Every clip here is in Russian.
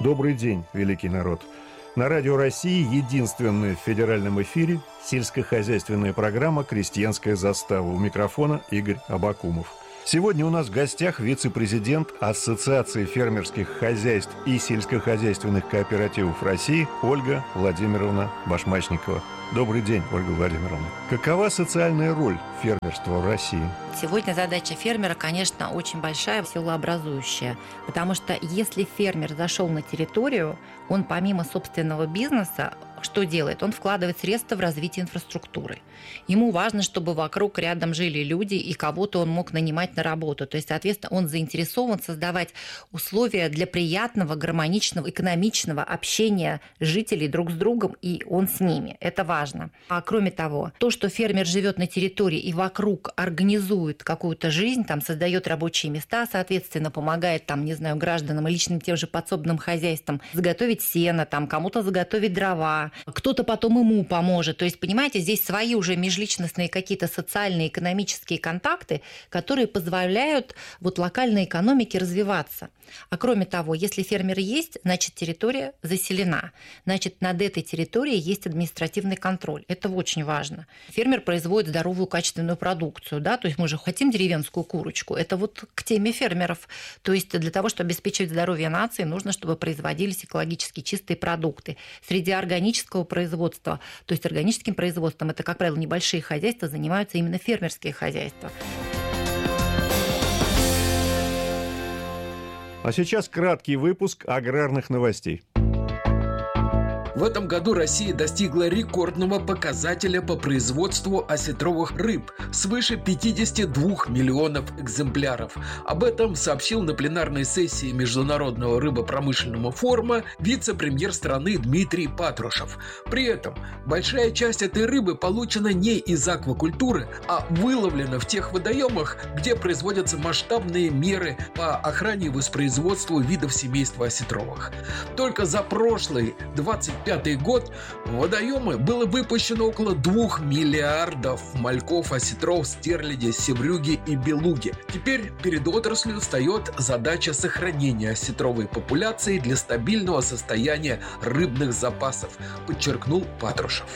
Добрый день, великий народ. На Радио России единственная в федеральном эфире сельскохозяйственная программа «Крестьянская застава». У микрофона Игорь Абакумов. Сегодня у нас в гостях вице-президент Ассоциации фермерских хозяйств и сельскохозяйственных кооперативов России Ольга Владимировна Башмачникова. Добрый день, Ольга Владимировна. Какова социальная роль фермерства в России? Сегодня задача фермера, конечно, очень большая, силообразующая, потому что если фермер зашел на территорию, он помимо собственного бизнеса что делает? Он вкладывает средства в развитие инфраструктуры. Ему важно, чтобы вокруг рядом жили люди, и кого-то он мог нанимать на работу. То есть, соответственно, он заинтересован создавать условия для приятного, гармоничного, экономичного общения жителей друг с другом, и он с ними. Это важно. А кроме того, то, что фермер живет на территории и вокруг организует какую-то жизнь, там создает рабочие места, соответственно, помогает гражданам и личным тем же подсобным хозяйствам заготовить сено, кому-то заготовить дрова, кто-то потом ему поможет. То есть, понимаете, здесь свои уже межличностные какие-то социальные, экономические контакты, которые позволяют локальной экономике развиваться. А кроме того, если фермер есть, значит, территория заселена. Значит, над этой территорией есть административный контроль. Это очень важно. Фермер производит здоровую, качественную продукцию. Да? То есть мы же хотим деревенскую курочку. Это к теме фермеров. То есть для того, чтобы обеспечивать здоровье нации, нужно, чтобы производились экологически чистые продукты. Среди органического производства, то есть органическим производством, это, как правило, небольшие хозяйства, занимаются именно фермерские хозяйства. А сейчас краткий выпуск аграрных новостей. В этом году Россия достигла рекордного показателя по производству осетровых рыб – свыше 52 миллионов экземпляров. Об этом сообщил на пленарной сессии Международного рыбопромышленного форума вице-премьер страны Дмитрий Патрушев. При этом большая часть этой рыбы получена не из аквакультуры, а выловлена в тех водоемах, где производятся масштабные меры по охране и воспроизводству видов семейства осетровых. Только за прошлый 25 год в водоемы было выпущено около 2 миллиардов мальков, осетров, стерляди, севрюги и белуги. Теперь перед отраслью встает задача сохранения осетровой популяции для стабильного состояния рыбных запасов, подчеркнул Патрушев.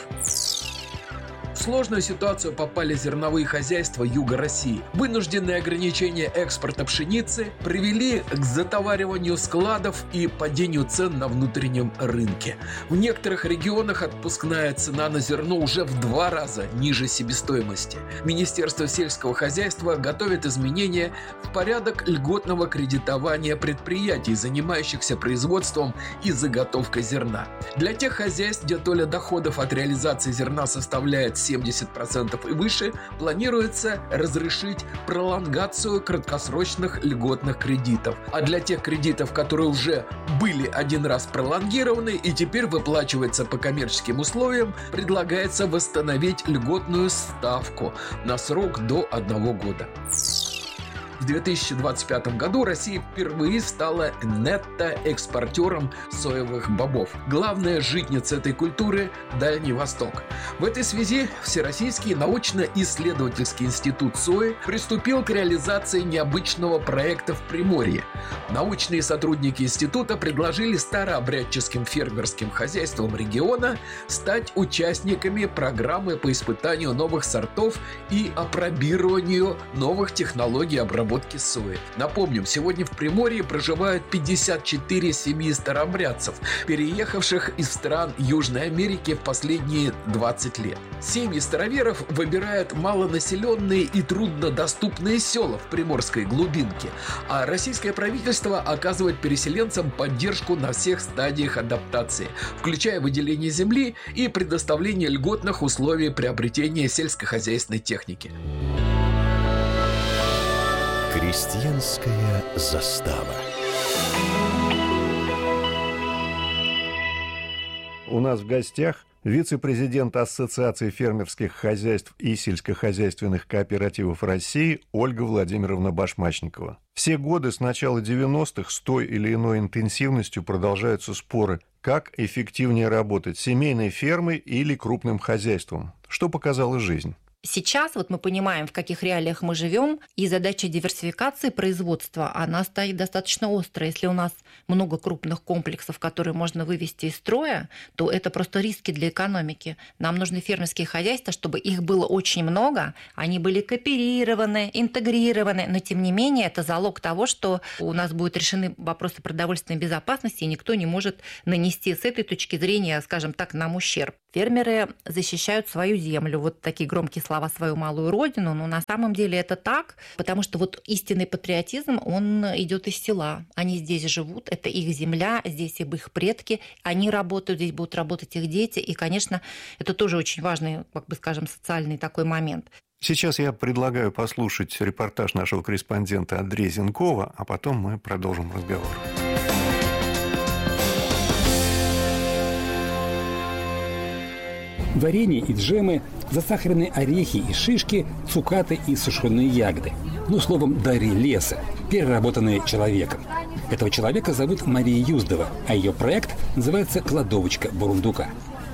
В сложную ситуацию попали зерновые хозяйства юга России. Вынужденные ограничения экспорта пшеницы привели к затовариванию складов и падению цен на внутреннем рынке. В некоторых регионах отпускная цена на зерно уже в 2 раза ниже себестоимости. Министерство сельского хозяйства готовит изменения в порядок льготного кредитования предприятий, занимающихся производством и заготовкой зерна. Для тех хозяйств, где доля доходов от реализации зерна составляет 70% и выше, планируется разрешить пролонгацию краткосрочных льготных кредитов. А для тех кредитов, которые уже были один раз пролонгированы и теперь выплачиваются по коммерческим условиям, предлагается восстановить льготную ставку на срок до 1 года. В 2025 году Россия впервые стала нетто-экспортером соевых бобов. Главная житница этой культуры – Дальний Восток. В этой связи Всероссийский научно-исследовательский институт сои приступил к реализации необычного проекта в Приморье. Научные сотрудники института предложили старообрядческим фермерским хозяйствам региона стать участниками программы по испытанию новых сортов и апробированию новых технологий обработки сои. Напомним, сегодня в Приморье проживают 54 семьи старообрядцев, переехавших из стран Южной Америки в последние 20 лет. Семьи староверов выбирают малонаселенные и труднодоступные села в приморской глубинке, а российское правительство оказывает переселенцам поддержку на всех стадиях адаптации, включая выделение земли и предоставление льготных условий приобретения сельскохозяйственной техники. Крестьянская застава. У нас в гостях вице-президент Ассоциации фермерских хозяйств и сельскохозяйственных кооперативов России Ольга Владимировна Башмачникова. Все годы с начала 90-х с той или иной интенсивностью продолжаются споры, как эффективнее работать – семейной фермой или крупным хозяйством. Что показала жизнь? Сейчас вот мы понимаем, в каких реалиях мы живем, и задача диверсификации производства, она стоит достаточно остро. Если у нас много крупных комплексов, которые можно вывести из строя, то это просто риски для экономики. Нам нужны фермерские хозяйства, чтобы их было очень много, они были кооперированы, интегрированы, но тем не менее это залог того, что у нас будут решены вопросы продовольственной безопасности, и никто не может нанести с этой точки зрения, скажем так, нам ущерб. Фермеры защищают свою землю, вот такие громкие слова, свою малую родину, но на самом деле это так, потому что вот истинный патриотизм, он идет из села. Они здесь живут, это их земля, здесь их предки, они работают, здесь будут работать их дети, и, конечно, это тоже очень важный, как бы скажем, социальный такой момент. Сейчас я предлагаю послушать репортаж нашего корреспондента Андрея Зенкова, а потом мы продолжим разговор. Варенье и джемы, засахаренные орехи и шишки, цукаты и сушеные ягоды. Ну, словом, дары леса, переработанные человеком. Этого человека зовут Мария Юздова, а ее проект называется «Кладовочка бурундука».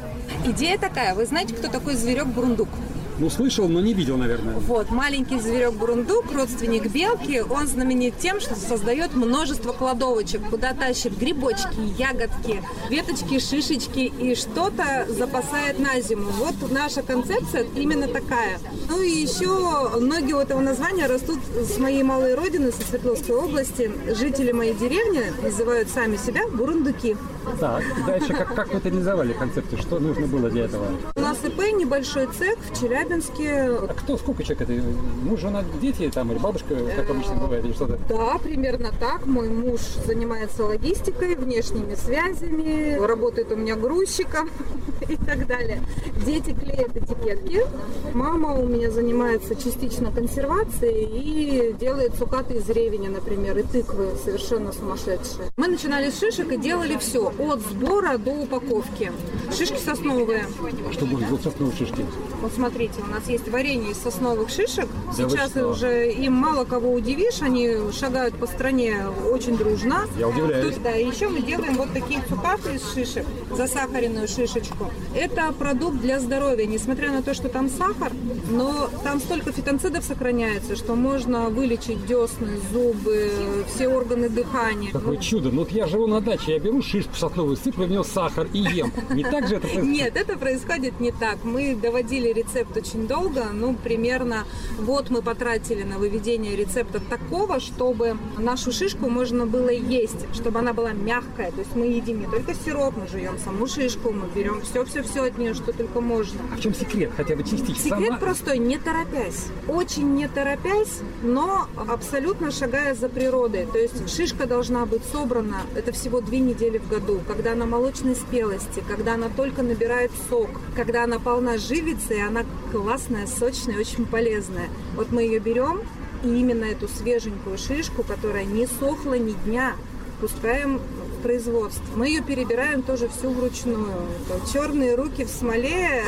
Идея такая. Вы знаете, кто такой зверек-бурундук? Ну, слышал, но не видел, наверное. Вот, маленький зверек-бурундук, родственник белки, он знаменит тем, что создает множество кладовочек, куда тащит грибочки, ягодки, веточки, шишечки и что-то запасает на зиму. Вот наша концепция именно такая. Ну и еще ноги у этого названия растут с моей малой родины, со Свердловской области. Жители моей деревни называют сами себя бурундуки. Так, дальше как вы это реализовали концепцию? Что нужно было для этого? У нас ИП, небольшой цех в Челябинске. А сколько человек это? Муж, жена, дети там или бабушка, как обычно бывает, или что-то? Да, примерно так. Мой муж занимается логистикой, внешними связями, работает у меня грузчиком и так далее. Дети клеят этикетки. Мама у меня занимается частично консервацией и делает цукаты из ревеня, например, и тыквы совершенно сумасшедшие. Мы начинали с шишек и делали все, от сбора до упаковки. Шишки сосновые. Что будет за сосновые шишки? Вот смотрите, у нас есть варенье из сосновых шишек. Да сейчас уже им мало кого удивишь, они шагают по стране очень дружно. Я удивляюсь. Да, и еще мы делаем вот такие цукаты из шишек, засахаренную шишечку. Это продукт для здоровья, несмотря на то, что там сахар, но там столько фитонцидов сохраняется, что можно вылечить десны, зубы, все органы дыхания. Какое чудо. Ну вот я живу на даче, я беру шишку сосновую, сыплю в нее сахар и ем. Не так же это происходит? Нет, это происходит не так. Мы доводили рецепт очень долго, примерно год мы потратили на выведение рецепта такого, чтобы нашу шишку можно было есть, чтобы она была мягкая. То есть мы едим не только сироп, мы жуем саму шишку, мы берем все от нее, что только можно. А в чем секрет? Хотя бы частично. Секрет простой, не торопясь. Очень не торопясь, но абсолютно шагая за природой. То есть шишка должна быть собрана, это всего 2 недели в году, когда она молочной спелости, когда она только набирает сок, когда она полна живицы, и она классная, сочная, очень полезная. Вот мы ее берем, и именно эту свеженькую шишку, которая не сохла ни дня, пускаем в производство. Мы ее перебираем тоже всю вручную. Черные руки в смоле,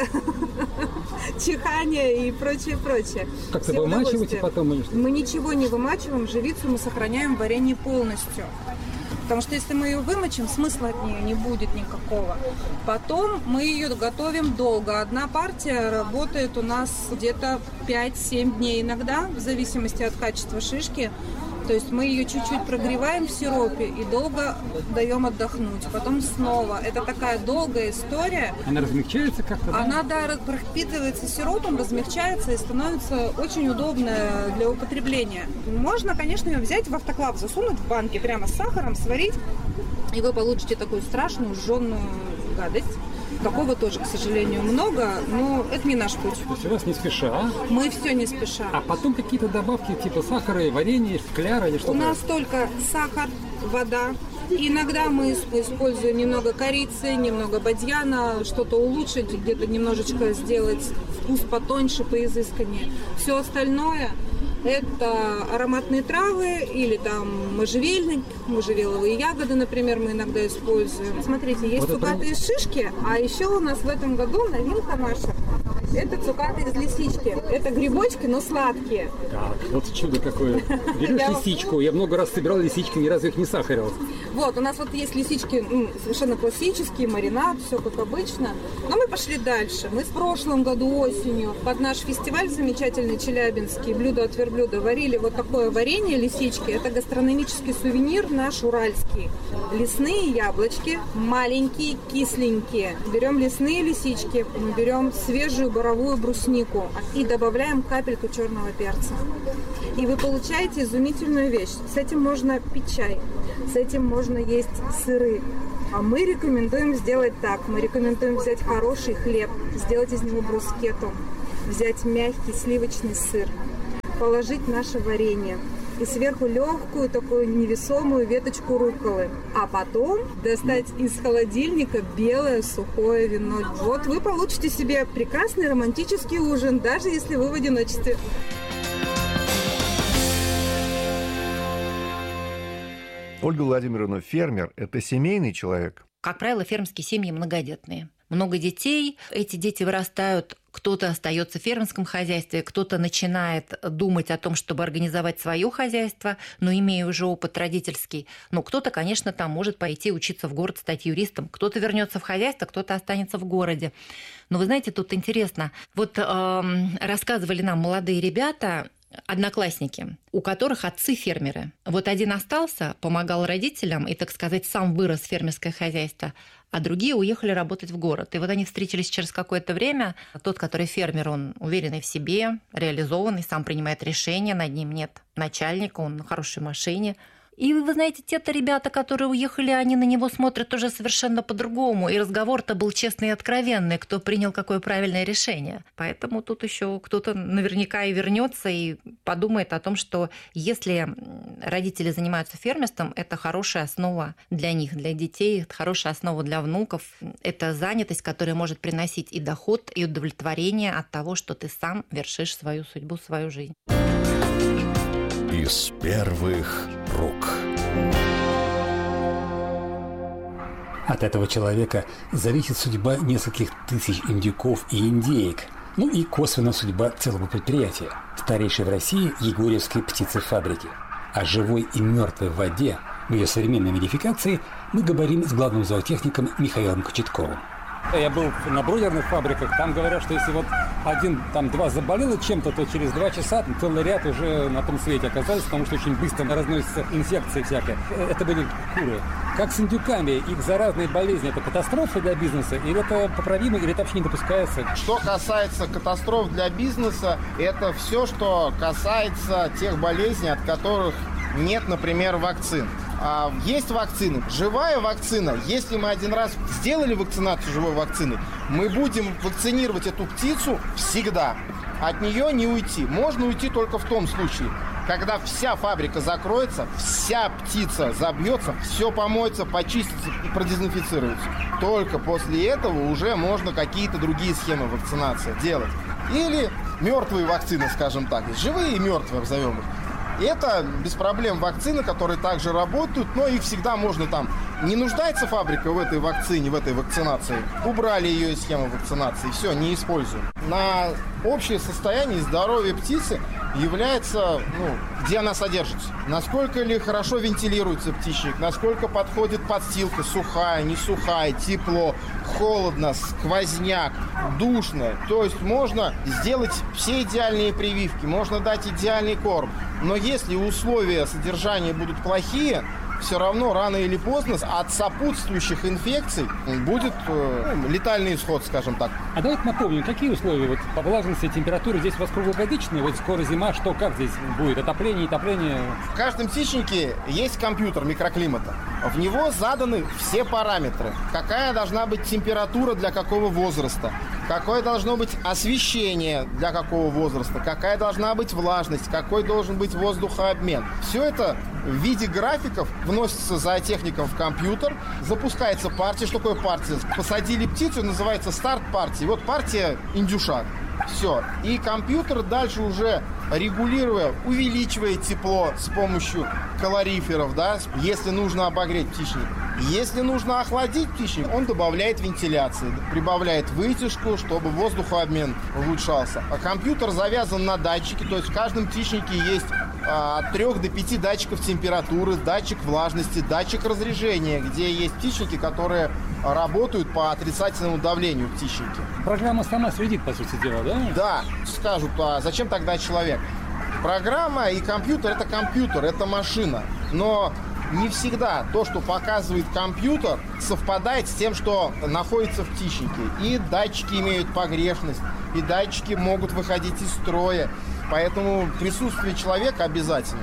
чихание и прочее. Как-то вымачиваете потом или что? Мы ничего не вымачиваем, живицу мы сохраняем в варенье полностью. Потому что если мы ее вымочим, смысла от нее не будет никакого. Потом мы ее готовим долго. Одна партия работает у нас где-то 5-7 дней иногда, в зависимости от качества шишки. То есть мы ее чуть-чуть прогреваем в сиропе и долго даем отдохнуть. Потом снова. Это такая долгая история. Она размягчается как-то? Да? Она, пропитывается сиропом, размягчается и становится очень удобная для употребления. Можно, конечно, ее взять в автоклав, засунуть в банки прямо с сахаром, сварить, и вы получите такую страшную жженую гадость. Такого тоже, к сожалению, много, но это не наш путь. То есть у вас не спеша? Мы все не спеша. А потом какие-то добавки типа сахара, варенье, кляра или что-то? У нас только сахар, вода. Иногда мы используем немного корицы, немного бадьяна, что-то улучшить, где-то немножечко сделать вкус потоньше, поизысканнее. Все остальное это ароматные травы или там можжевеловые ягоды, например, мы иногда используем. Смотрите, есть цукаты из шишки, а еще у нас в этом году новинка наша. Это цукаты из лисички. Это грибочки, но сладкие. Так, вот чудо какое. Берешь лисичку. Я много раз собирал лисички, ни разу их не сахарил. Вот, у нас вот есть лисички совершенно классические, маринад, все как обычно. Но мы пошли дальше. Мы в прошлом году осенью под наш фестиваль замечательный челябинский «Блюдо от верблюда» варили вот такое варенье лисички. Это гастрономический сувенир наш уральский. Лесные яблочки, маленькие, кисленькие. Берем лесные лисички, мы берем свежую боровую бруснику и добавляем капельку черного перца. И вы получаете изумительную вещь. С этим можно пить чай, с этим можно есть сыры. А мы рекомендуем сделать так. Мы рекомендуем взять хороший хлеб, сделать из него брускетту, взять мягкий сливочный сыр, положить наше варенье и сверху легкую такую невесомую веточку рукколы. А потом достать из холодильника белое сухое вино. Вот вы получите себе прекрасный романтический ужин, даже если вы в одиночестве. Ольга Владимировна, фермер – это семейный человек? Как правило, фермерские семьи многодетные. Много детей, эти дети вырастают, кто-то остается в фермерском хозяйстве, кто-то начинает думать о том, чтобы организовать свое хозяйство, но имея уже опыт родительский. Но кто-то, конечно, там может пойти учиться в город, стать юристом, кто-то вернется в хозяйство, кто-то останется в городе. Но вы знаете, тут интересно. Вот рассказывали нам молодые ребята, одноклассники, у которых отцы фермеры. Вот один остался, помогал родителям и, так сказать, сам вырос в фермерское хозяйство, а другие уехали работать в город. И вот они встретились через какое-то время. Тот, который фермер, он уверенный в себе, реализованный, сам принимает решения, над ним нет начальника, он на хорошей машине. И вы знаете, те-то ребята, которые уехали, они на него смотрят уже совершенно по-другому. И разговор-то был честный и откровенный, кто принял какое правильное решение. Поэтому тут еще кто-то наверняка и вернется и подумает о том, что если родители занимаются фермерством, это хорошая основа для них, для детей, это хорошая основа для внуков. Это занятость, которая может приносить и доход, и удовлетворение от того, что ты сам вершишь свою судьбу, свою жизнь. Из первых рук. От этого человека зависит судьба нескольких тысяч индюков и индеек, ну и косвенно судьба целого предприятия, старейшей в России Егорьевской птицефабрики. О живой и мертвой воде в ее современной модификации мы говорим с главным зоотехником Михаилом Кочетковым. Я был на бройлерных фабриках, там говорят, что если вот один-два заболело чем-то, то через 2 часа целый ряд уже на том свете оказались, потому что очень быстро разносятся инфекции всякие. Это были куры. Как с индюками, их заразные болезни, это катастрофа для бизнеса, или это поправимо, или это вообще не допускается? Что касается катастроф для бизнеса, это все, что касается тех болезней, от которых нет, например, вакцин. А есть вакцины. Живая вакцина, если мы один раз сделали вакцинацию живой вакциной, мы будем вакцинировать эту птицу всегда. От нее не уйти. Можно уйти только в том случае, когда вся фабрика закроется, вся птица забьется, все помоется, почистится и продезинфицируется. Только после этого уже можно какие-то другие схемы вакцинации делать. Или мертвые вакцины, скажем так. Живые и мертвые, назовем их. Это без проблем вакцины, которые также работают, но их всегда можно там... Не нуждается фабрика в этой вакцине, в этой вакцинации. Убрали ее из схемы вакцинации, все, не используем. На общее состояние здоровья птицы является, где она содержится. Насколько ли хорошо вентилируется птичник, насколько подходит подстилка, сухая, не сухая, тепло, холодно, сквозняк, душно. То есть можно сделать все идеальные прививки, можно дать идеальный корм. Но если условия содержания будут плохие, все равно рано или поздно от сопутствующих инфекций будет летальный исход, скажем так. А давайте напомним, какие условия вот, по влажности, температуры здесь у вас круглогодичные? Вот скоро зима, что, как здесь будет? Отопление, неотопление? В каждом птичнике есть компьютер микроклимата. В него заданы все параметры. Какая должна быть температура для какого возраста, какое должно быть освещение для какого возраста, какая должна быть влажность, какой должен быть воздухообмен. Все это в виде графиков вносится зоотехником в компьютер, запускается партия. Что такое партия? Посадили птицу, называется старт партии. Вот партия индюшат. Все. И компьютер дальше уже регулируя, увеличивает тепло с помощью калориферов, да, если нужно обогреть птичник. Если нужно охладить птичник, он добавляет вентиляции, прибавляет вытяжку, чтобы воздухообмен улучшался. А компьютер завязан на датчики, то есть в каждом птичнике есть от 3 до 5 датчиков температуры, датчик влажности, датчик разрежения, где есть птичники, которые работают по отрицательному давлению птичники. Программа сама следит, по сути дела, да? Да, скажут, а зачем тогда человек? Программа и компьютер – это машина. Но не всегда то, что показывает компьютер, совпадает с тем, что находится в птичнике. И датчики имеют погрешность, и датчики могут выходить из строя. Поэтому присутствие человека обязательно.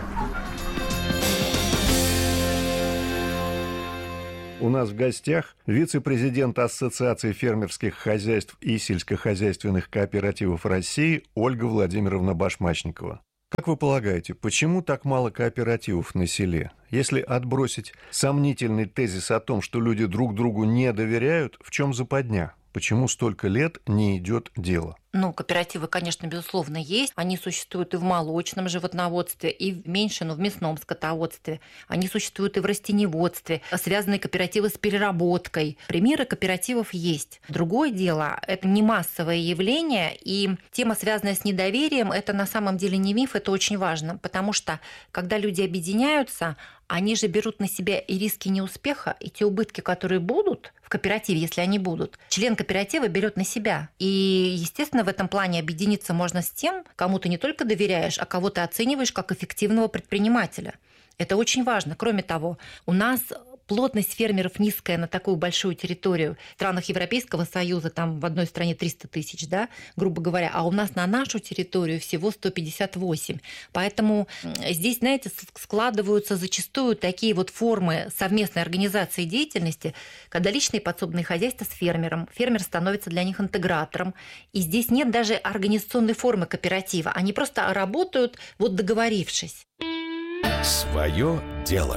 У нас в гостях вице-президент Ассоциации фермерских хозяйств и сельскохозяйственных кооперативов России Ольга Владимировна Башмачникова. Как вы полагаете, почему так мало кооперативов на селе? Если отбросить сомнительный тезис о том, что люди друг другу не доверяют, в чем западня? Почему столько лет не идет дело? Кооперативы, конечно, безусловно, есть. Они существуют и в молочном животноводстве, и в в мясном скотоводстве. Они существуют и в растениеводстве. Связанные кооперативы с переработкой. Примеры кооперативов есть. Другое дело, это не массовое явление, и тема, связанная с недоверием, это на самом деле не миф, это очень важно, потому что, когда люди объединяются, они же берут на себя и риски неуспеха, и те убытки, которые будут в кооперативе, если они будут, член кооператива берет на себя. И, естественно, в этом плане объединиться можно с тем, кому ты не только доверяешь, а кого ты оцениваешь как эффективного предпринимателя. Это очень важно. Кроме того, у нас плотность фермеров низкая на такую большую территорию. В странах Европейского Союза там в одной стране 300 тысяч, да, грубо говоря, а у нас на нашу территорию всего 158. Поэтому здесь, знаете, складываются зачастую такие вот формы совместной организации деятельности, когда личные подсобные хозяйства с фермером, фермер становится для них интегратором. И здесь нет даже организационной формы кооператива. Они просто работают, вот договорившись. Свое дело.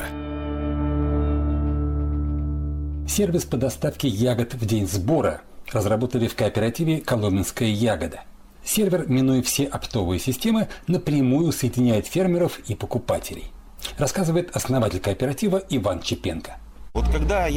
Сервис по доставке ягод в день сбора разработали в кооперативе «Коломенская ягода». Сервер, минуя все оптовые системы, напрямую соединяет фермеров и покупателей. Рассказывает основатель кооператива Иван Чепенко. Вот когда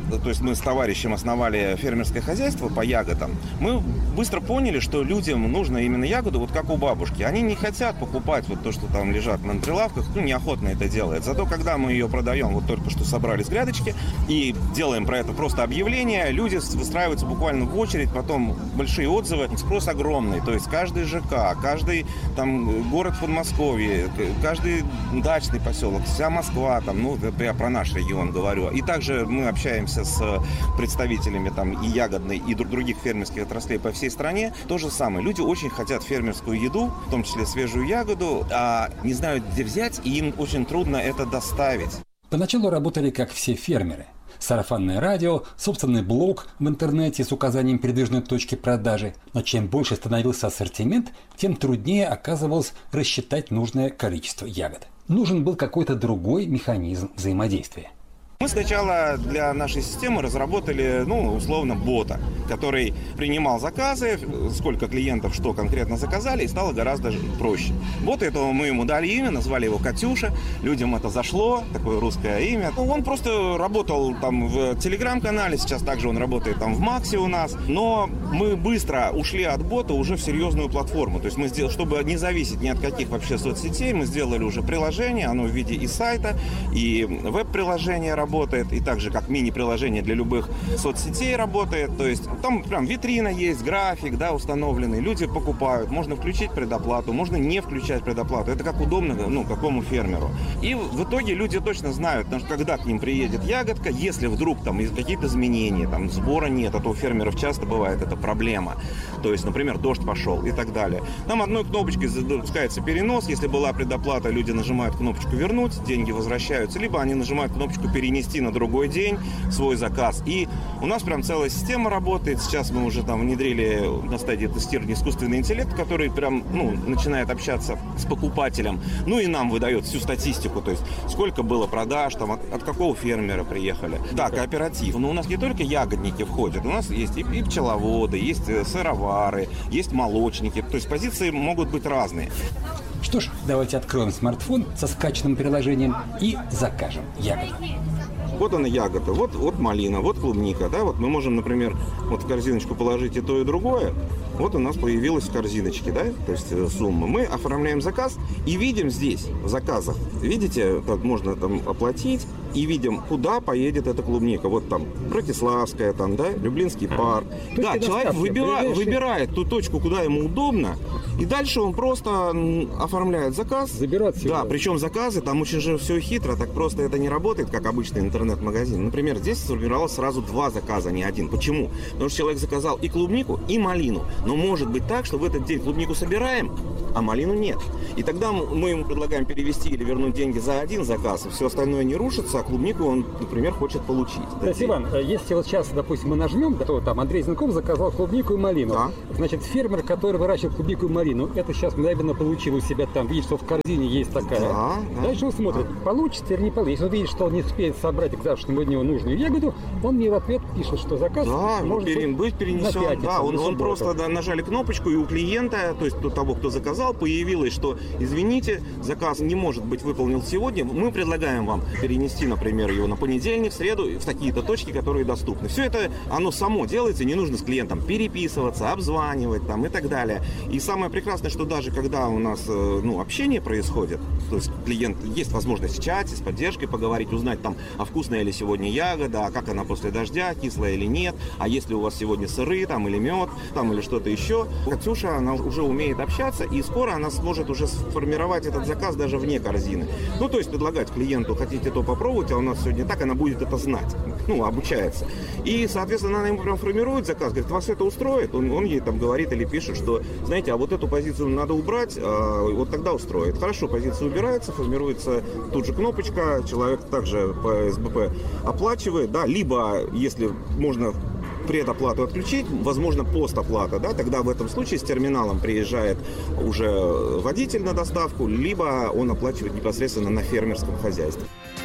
мы с товарищем основали фермерское хозяйство по ягодам, мы быстро поняли, что людям нужно именно ягоду, вот как у бабушки. Они не хотят покупать вот то, что там лежат на прилавках, неохотно это делают. Зато когда мы ее продаем, вот только что собрали с грядочки, и делаем про это просто объявление, люди выстраиваются буквально в очередь, потом большие отзывы, спрос огромный. То есть каждый ЖК, каждый там город в Подмосковье, каждый дачный поселок, вся Москва, я про наш регион говорю. И также мы общаемся с представителями там и ягодной, и других фермерских отраслей по всей стране. То же самое. Люди очень хотят фермерскую еду, в том числе свежую ягоду, а не знают, где взять, и им очень трудно это доставить. Поначалу работали как все фермеры. Сарафанное радио, собственный блог в интернете с указанием передвижной точки продажи. Но чем больше становился ассортимент, тем труднее оказывалось рассчитать нужное количество ягод. Нужен был какой-то другой механизм взаимодействия. Мы сначала для нашей системы разработали, условно, бота, который принимал заказы, сколько клиентов что конкретно заказали, и стало гораздо проще. Бота этого мы ему дали имя, назвали его Катюша. Людям это зашло, такое русское имя. Он просто работал там в Телеграм-канале, сейчас также он работает там в Максе у нас. Но мы быстро ушли от бота уже в серьезную платформу. То есть мы сделали, чтобы не зависеть ни от каких вообще соцсетей, мы сделали уже приложение, оно в виде и сайта, и веб-приложение работает, и также как мини-приложение для любых соцсетей работает. То есть там прям витрина есть, график, установленный. Люди покупают. Можно включить предоплату, можно не включать предоплату. Это как удобно, какому фермеру. И в итоге люди точно знают, когда к ним приедет ягодка, если вдруг там какие-то изменения, там сбора нет, а то у фермеров часто бывает это проблема. То есть, например, дождь пошел и так далее. Там одной кнопочкой запускается перенос. Если была предоплата, люди нажимают кнопочку «Вернуть», деньги возвращаются. Либо они нажимают кнопочку «Перенести» на другой день свой заказ. И у нас прям целая система работает. Сейчас мы уже там внедрили на стадии тестирования искусственный интеллект, который прям, начинает общаться с покупателем. И нам выдает всю статистику, то есть сколько было продаж, там, от какого фермера приехали. Да, кооператив. Но у нас не только ягодники входят, у нас есть и пчеловоды, есть сыровары, есть молочники. То есть позиции могут быть разные. Что ж, давайте откроем смартфон со скачанным приложением и закажем ягоду. Вот она ягода, вот малина, вот клубника, да, вот мы можем, например, вот в корзиночку положить и то, и другое, Вот у нас появилась в корзиночке, да, то есть сумма. Мы оформляем заказ и видим здесь, в заказах, видите, так можно там оплатить, и видим, куда поедет эта клубника. Вот там Братиславская, там, да, Люблинский парк. Да, человек выбирает ту точку, куда ему удобно, и дальше он просто оформляет заказ. Забирает всего. Да, причем заказы, там очень же все хитро, так просто это не работает, как обычный интернет-магазин. Например, здесь сформировалось сразу 2 заказа, не один. Почему? Потому что человек заказал и клубнику, и малину. Но может быть так, что в этот день клубнику собираем, а малину нет. И тогда мы ему предлагаем перевести или вернуть деньги за один заказ, и все остальное не рушится, а клубнику он, например, хочет получить. Кстати, Иван, если вот сейчас, допустим, мы нажмем, то там Андрей Зенков заказал клубнику и малину. Да. Значит, фермер, который выращивает клубнику и малину, это сейчас мгновенно получил у себя там, видит, что в корзине есть такая. Да. Дальше он смотрит, получится или не получится. Если он видит, что он не успеет собрать к завтрашнему дню нужную ягоду, он мне в ответ пишет, что заказ может быть перенесен. На пятницу, да, он просто нажали кнопочку, и у клиента, то есть у того, кто заказал, появилось, что, извините, заказ не может быть выполнен сегодня, мы предлагаем вам перенести, например, его на понедельник, среду, в такие-то точки, которые доступны. Все это, оно само делается, не нужно с клиентом переписываться, обзванивать там и так далее. И самое прекрасное, что даже когда у нас общение происходит, то есть клиент, есть возможность в чате с поддержкой поговорить, узнать там, а вкусная ли сегодня ягода, а как она после дождя, кислая или нет, а есть ли у вас сегодня сыры там или мед, там или что-то еще. Катюша, она уже умеет общаться, и скоро она сможет уже сформировать этот заказ даже вне корзины. Ну, то есть предлагать клиенту, хотите то попробовать, а у нас сегодня так, она будет это знать, обучается. И, соответственно, она ему прям формирует заказ, говорит, вас это устроит? Он ей там говорит или пишет, что, знаете, а вот эту позицию надо убрать, вот тогда устроит. Хорошо, позиция убирается, формируется тут же кнопочка, человек также по СБП оплачивает, да, либо, если можно предоплату отключить, возможно, постоплата, да, тогда в этом случае с терминалом приезжает уже водитель на доставку, либо он оплачивает непосредственно на фермерском хозяйстве.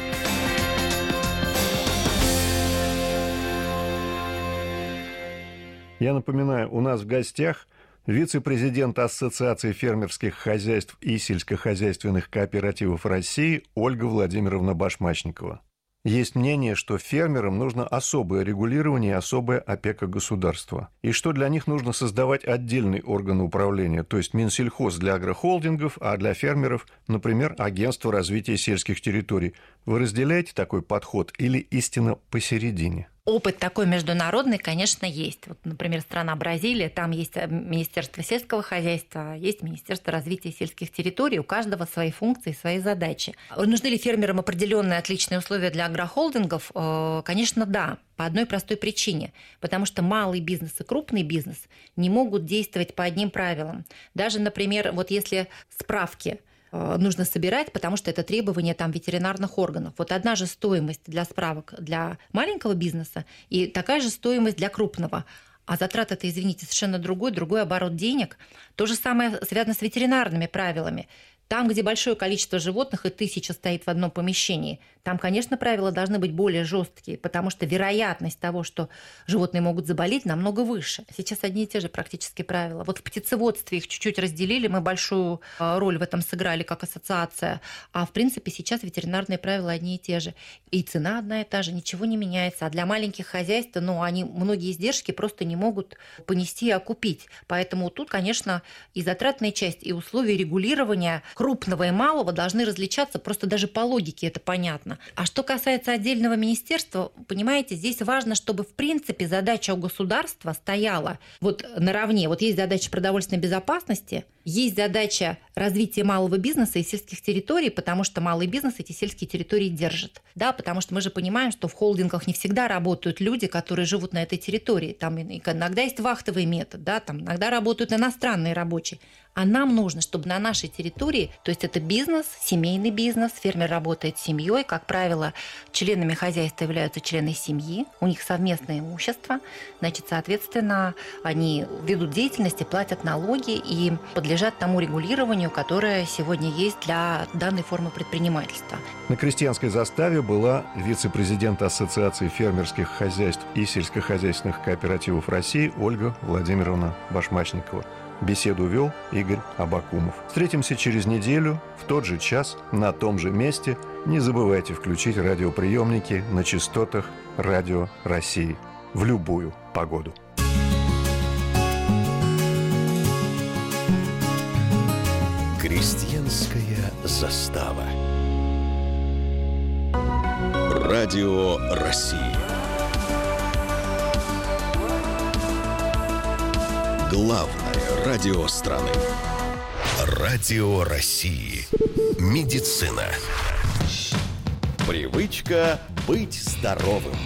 Я напоминаю, у нас в гостях вице-президент Ассоциации фермерских хозяйств и сельскохозяйственных кооперативов России Ольга Владимировна Башмачникова. Есть мнение, что фермерам нужно особое регулирование и особая опека государства, и что для них нужно создавать отдельный орган управления, то есть Минсельхоз для агрохолдингов, а для фермеров, например, Агентство развития сельских территорий. Вы разделяете такой подход или истина посередине? Опыт такой международный, конечно, есть. Вот, например, страна Бразилия, там есть Министерство сельского хозяйства, есть Министерство развития сельских территорий, у каждого свои функции, свои задачи. Нужны ли фермерам определенные отличные условия для агрохолдингов? Конечно, да. По одной простой причине. Потому что малый бизнес и крупный бизнес не могут действовать по одним правилам. Даже, например, вот если справки нужно собирать, потому что это требование там ветеринарных органов. Вот одна же стоимость для справок для маленького бизнеса и такая же стоимость для крупного. А затраты это, извините, совершенно другой оборот денег. То же самое связано с ветеринарными правилами. Там, где большое количество животных и 1000 стоит в одном помещении, там, конечно, правила должны быть более жесткие, потому что вероятность того, что животные могут заболеть, намного выше. Сейчас одни и те же практически правила. Вот в птицеводстве их чуть-чуть разделили, мы большую роль в этом сыграли как ассоциация, а в принципе сейчас ветеринарные правила одни и те же. И цена одна и та же, ничего не меняется. А для маленьких хозяйств, они многие издержки просто не могут понести и окупить. Поэтому тут, конечно, и затратная часть, и условия регулирования крупного и малого должны различаться, просто даже по логике это понятно. А что касается отдельного министерства, понимаете, здесь важно, чтобы в принципе задача у государства стояла вот наравне. Вот есть задача продовольственной безопасности, есть задача развития малого бизнеса и сельских территорий, потому что малый бизнес эти сельские территории держит. Да, потому что мы же понимаем, что в холдингах не всегда работают люди, которые живут на этой территории. Там иногда есть вахтовый метод, да, там иногда работают иностранные рабочие. А нам нужно, чтобы на нашей территории, то есть это бизнес, семейный бизнес, фермер работает с семьей, как правило, членами хозяйства являются члены семьи, у них совместное имущество, значит, соответственно, они ведут деятельность и платят налоги и подлежат тому регулированию, которое сегодня есть для данной формы предпринимательства. На крестьянской заставе была вице-президент Ассоциации фермерских хозяйств и сельскохозяйственных кооперативов России Ольга Владимировна Башмачникова. Беседу вел Игорь Абакумов. Встретимся через неделю, в тот же час, на том же месте. Не забывайте включить радиоприемники на частотах Радио России в любую погоду. Крестьянская застава. Радио России. Главное радио страны. Радио России. Медицина. Привычка быть здоровым.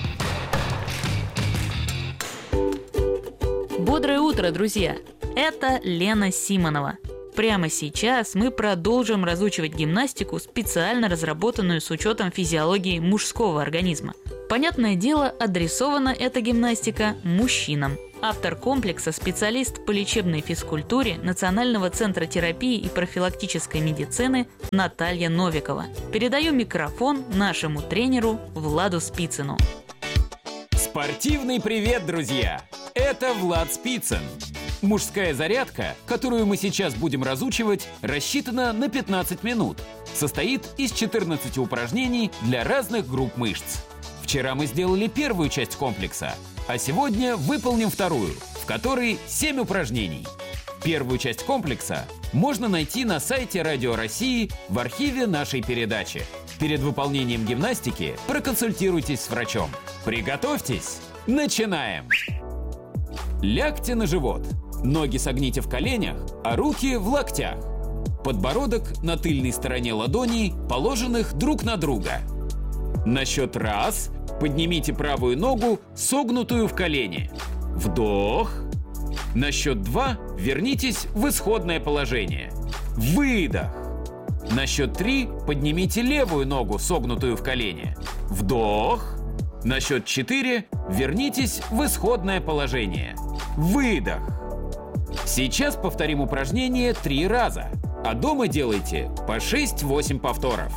Бодрое утро, друзья! Это Лена Симонова. Прямо сейчас мы продолжим разучивать гимнастику, специально разработанную с учетом физиологии мужского организма. Понятное дело, адресована эта гимнастика мужчинам. Автор комплекса – специалист по лечебной физкультуре Национального центра терапии и профилактической медицины Наталья Новикова. Передаю микрофон нашему тренеру Владу Спицыну. Спортивный привет, друзья! Это Влад Спицын. Мужская зарядка, которую мы сейчас будем разучивать, рассчитана на 15 минут. Состоит из 14 упражнений для разных групп мышц. Вчера мы сделали первую часть комплекса, а сегодня выполним вторую, в которой 7 упражнений. Первую часть комплекса можно найти на сайте Радио России в архиве нашей передачи. Перед выполнением гимнастики проконсультируйтесь с врачом. Приготовьтесь! Начинаем! Лягте на живот. Ноги согните в коленях, а руки в локтях. Подбородок на тыльной стороне ладоней, положенных друг на друга. На счет раз поднимите правую ногу, согнутую в колене. Вдох. На счет 2 вернитесь в исходное положение. Выдох. На счет 3 поднимите левую ногу, согнутую в колене. Вдох. На счет 4 вернитесь в исходное положение. Выдох. Сейчас повторим упражнение 3 раза, а дома делайте по 6-8 повторов.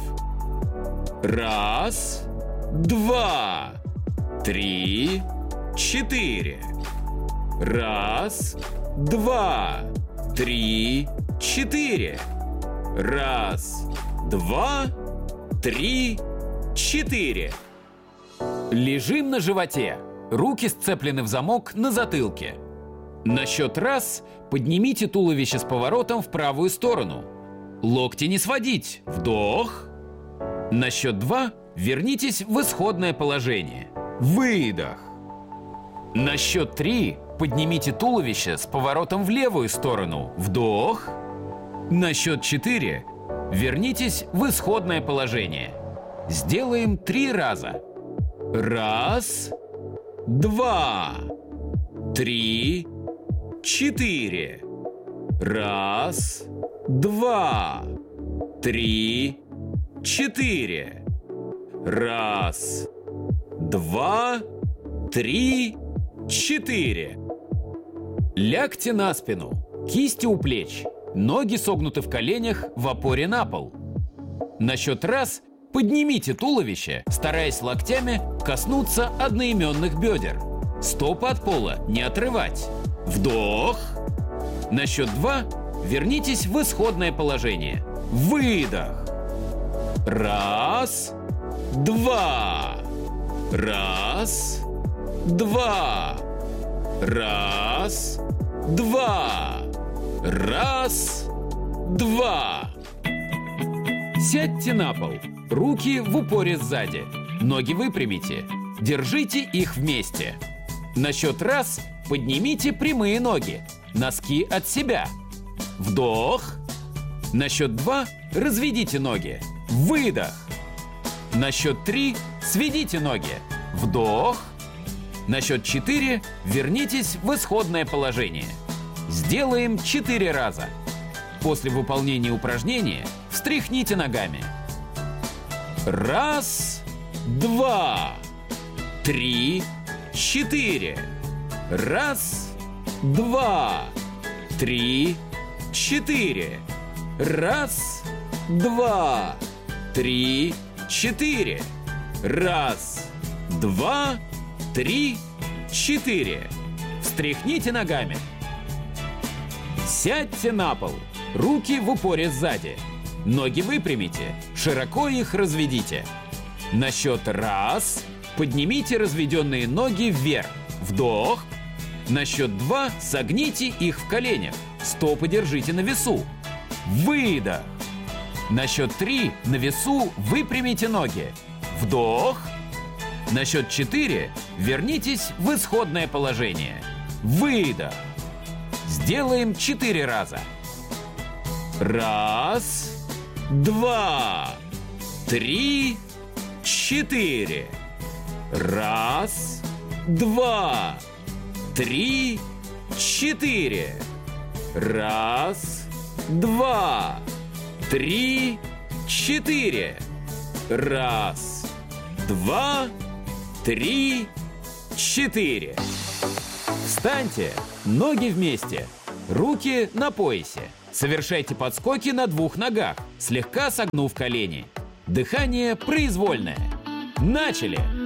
1, 2, 3, 4. 1, 2, 3, 4. 1, 2, 3, 4. Лежим на животе. Руки сцеплены в замок на затылке. На счет раз поднимите туловище с поворотом в правую сторону. Локти не сводить. Вдох. На счет 2 вернитесь в исходное положение. Выдох. На счет 3 поднимите туловище с поворотом в левую сторону. Вдох. На счет 4 вернитесь в исходное положение. Сделаем 3 раза. 1, 2, 3, 4. 1, 2, 3, 4. 1, 2, 3, 4. Лягте на спину. Кисти у плеч. Ноги согнуты в коленях в опоре на пол. На счет раз поднимите туловище, стараясь локтями коснуться одноименных бедер. Стопы от пола не отрывать. Вдох. На счет 2 вернитесь в исходное положение. Выдох. 1, 2. 1, 2. 1, 2. 1, 2. Сядьте на пол. Руки в упоре сзади. Ноги выпрямите. Держите их вместе. На счет раз поднимите прямые ноги. Носки от себя. Вдох. На счет 2 разведите ноги. Выдох. На счет 3 сведите ноги. Вдох. На счет 4 вернитесь в исходное положение. Сделаем 4 раза. После выполнения упражнения встряхните ногами. 1, 2, 3, 4. 1, 2, 3, 4. 1, 2, 3, 4. 1, 2, 3, 4. Встряхните ногами. Сядьте на пол. Руки в упоре сзади. Ноги выпрямите. Широко их разведите. На счет раз поднимите разведенные ноги вверх. Вдох. На счет 2 согните их в коленях. Стопы держите на весу. Выдох. На счет 3 на весу выпрямите ноги. Вдох. На счет 4 вернитесь в исходное положение. Выдох. Сделаем 4 раза. 1, 2, 3, 4. 1, 2, 3, 4. 1, 2, 3, 4. 1, 2, 3, 4. Встаньте, ноги вместе, руки на поясе. Совершайте подскоки на 2 ногах, слегка согнув колени. Дыхание произвольное. Начали!